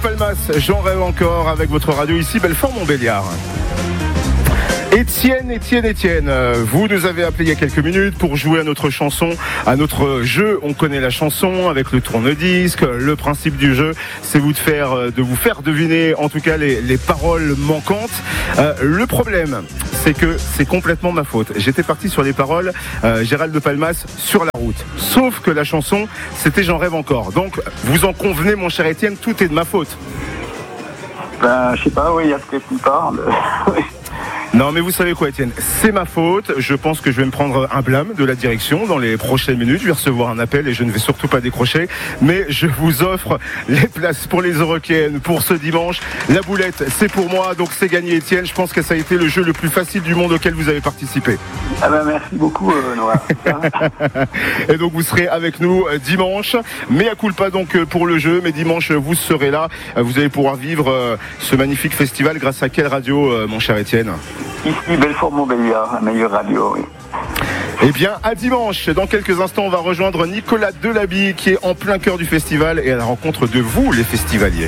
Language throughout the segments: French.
Palmas, j'en rêve encore avec votre radio ici, Belfort-Montbéliard. Étienne, vous nous avez appelé il y a quelques minutes pour jouer à notre chanson, à notre jeu. On connaît la chanson avec le tourne-disque. Le principe du jeu, c'est de vous faire deviner, en tout cas, les paroles manquantes. Le problème, c'est que c'est complètement ma faute. J'étais parti sur les paroles Gérald de Palmas sur la route. Sauf que la chanson, c'était J'en rêve encore. Donc, vous en convenez, mon cher Étienne, tout est de ma faute. Je sais pas, oui, il y a ce que tu parles. Non, mais vous savez quoi, Étienne, c'est ma faute. Je pense que je vais me prendre un blâme de la direction dans les prochaines minutes. Je vais recevoir un appel et je ne vais surtout pas décrocher. Mais je vous offre les places pour les Eurockéennes pour ce dimanche. La boulette, c'est pour moi, donc c'est gagné, Étienne. Je pense que ça a été le jeu le plus facile du monde auquel vous avez participé. Ah ben merci beaucoup, Noah. Et donc vous serez avec nous dimanche. Mea culpa donc pour le jeu, mais dimanche vous serez là. Vous allez pouvoir vivre ce magnifique festival grâce à quelle radio, mon cher Étienne ? Ici, Belfort-Montbéliard, la meilleure radio, oui. Eh bien, à dimanche. Dans quelques instants, on va rejoindre Nicolas Delabie qui est en plein cœur du festival et à la rencontre de vous, les festivaliers.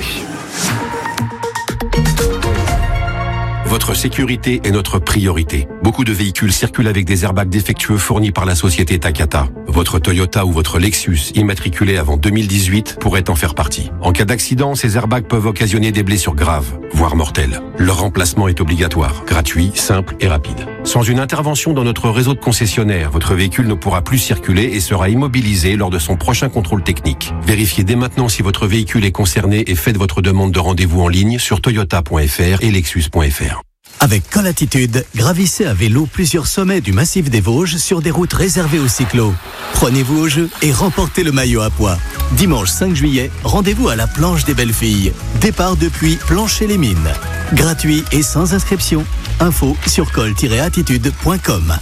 Votre sécurité est notre priorité. Beaucoup de véhicules circulent avec des airbags défectueux fournis par la société Takata. Votre Toyota ou votre Lexus, immatriculé avant 2018, pourrait en faire partie. En cas d'accident, ces airbags peuvent occasionner des blessures graves, voire mortelles. Leur remplacement est obligatoire, gratuit, simple et rapide. Sans une intervention dans notre réseau de concessionnaires, votre véhicule ne pourra plus circuler et sera immobilisé lors de son prochain contrôle technique. Vérifiez dès maintenant si votre véhicule est concerné et faites votre demande de rendez-vous en ligne sur toyota.fr et lexus.fr. Avec Colatitude, gravissez à vélo plusieurs sommets du massif des Vosges sur des routes réservées aux cyclos. Prenez-vous au jeu et remportez le maillot à pois. Dimanche 5 juillet, rendez-vous à la planche des belles filles. Départ depuis Plancher-les-Mines. Gratuit et sans inscription. Info sur col-attitude.com.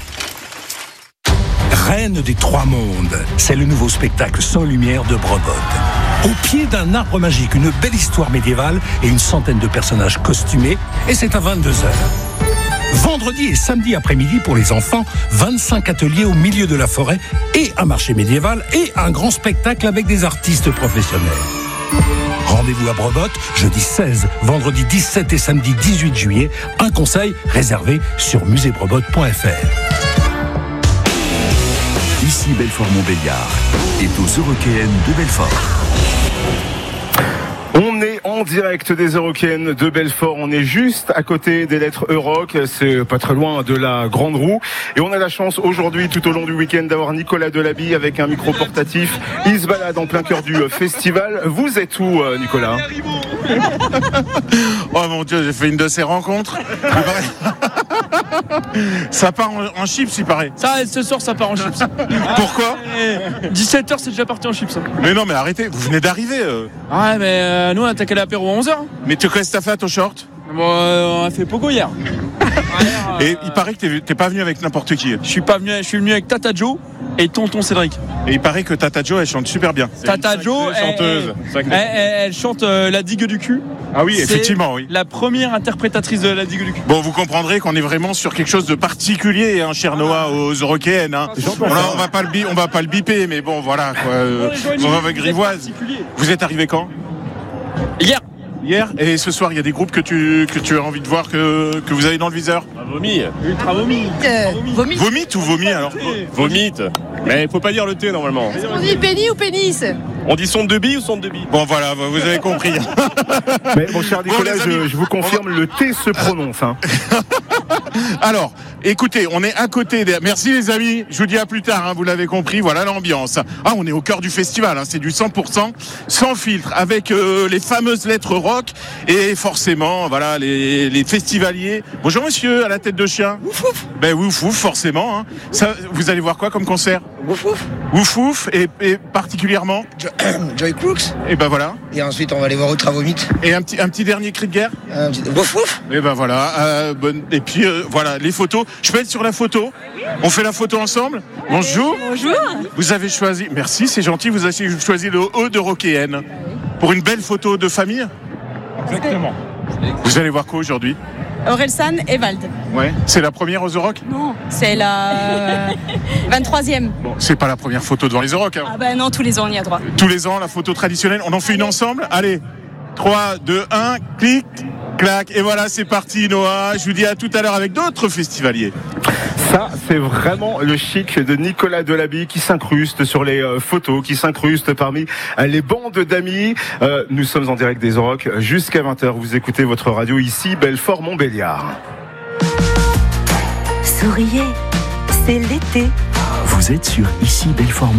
Reine des Trois Mondes, c'est le nouveau spectacle sans lumière de Brobotte. Au pied d'un arbre magique, une belle histoire médiévale et une centaine de personnages costumés, et c'est à 22h. Vendredi et samedi après-midi pour les enfants, 25 ateliers au milieu de la forêt et un marché médiéval et un grand spectacle avec des artistes professionnels. Rendez-vous à Brobotte, jeudi 16, vendredi 17 et samedi 18 juillet. Un conseil réservé sur muséebrobotte.fr. Ici Belfort-Montbéliard et aux Eurockéennes de Belfort. On est en direct des Eurockéennes de Belfort, on est juste à côté des lettres Euroc, c'est pas très loin de la Grande Roue. Et on a la chance aujourd'hui, tout au long du week-end, d'avoir Nicolas Delabie avec un micro portatif. Il se balade en plein cœur du festival. Vous êtes où, Nicolas ? Oh mon Dieu, j'ai fait une de ces rencontres. Ça part en chips, il paraît. Ça, ce soir, ça part en chips. Pourquoi ? 17h, c'est déjà parti en chips. Mais non, mais arrêtez, vous venez d'arriver. Ouais, mais nous, on a attaqué l'apéro à 11h. Mais qu'est-ce que t'as fait à ton short ? Bon, on a fait pogo hier. Et il paraît que t'es pas venu avec n'importe qui. Je suis venu avec Tata Jo et Tonton Cédric. Et il paraît que Tata Jo, elle chante super bien. Tata Jo, elle chante La Digue du cul. Ah oui, effectivement, oui. La première interprétatrice de La Digue du cul. Bon, vous comprendrez qu'on est vraiment sur quelque chose de particulier, hein, cher Noah, aux Eurockéennes. Hein. On va pas le biper, mais bon, voilà, quoi. On va avec Grivoise. Vous êtes arrivé quand ? Hier. Et ce soir, il y a des groupes que tu as envie de voir, que vous avez dans le viseur ? Vomi. Ultra vomi. Vomite ou vomi alors ? Vomite. Mais il faut pas dire le T normalement. On dit penny ou pénis ? On dit sonde de bille ou sonde de bille ? Bon voilà, vous avez compris. Mais mon cher Nicolas, je vous confirme, le T se prononce. Hein. Alors, écoutez, on est à côté des... Merci les amis, je vous dis à plus tard, hein, vous l'avez compris, voilà l'ambiance. Ah, on est au cœur du festival, hein, c'est du 100%, sans filtre, avec les fameuses lettres rock, et forcément, voilà, les festivaliers. Bonjour monsieur, à la tête de chien. Ouf ouf. Ben ouf ouf, forcément. Hein. Ça, vous allez voir quoi comme concert ? Ouf ouf. Ouf ouf, et particulièrement Joy Crooks. Et ben voilà. Et ensuite, on va aller voir Ultra Vomite. Et un petit dernier cri de guerre ? Ouf ouf. Et ben voilà, et puis voilà, les photos. Je peux être sur la photo ? On fait la photo ensemble ? Bonjour. Bonjour. Vous avez choisi, merci, c'est gentil, vous avez choisi le haut de Eurockéennes pour une belle photo de famille ? Exactement. Vous allez voir quoi aujourd'hui ? Orelsan et Vald. Ouais. C'est la première aux Euroc ? Non, c'est la 23e. Bon, c'est pas la première photo devant les Euroc. Hein. Ah bah non, tous les ans on y a droit. Tous les ans, la photo traditionnelle, on en fait une ensemble ? Allez, 3, 2, 1, clic, clac. Et voilà, c'est parti, Noah. Je vous dis à tout à l'heure avec d'autres festivaliers. Ça, c'est vraiment le chic de Nicolas Delaby qui s'incruste sur les photos, qui s'incruste parmi les bandes d'amis. Nous sommes en direct des Orocs jusqu'à 20h. Vous écoutez votre radio ici, Belfort-Montbéliard. Souriez, c'est l'été. Vous êtes sur Ici Belfort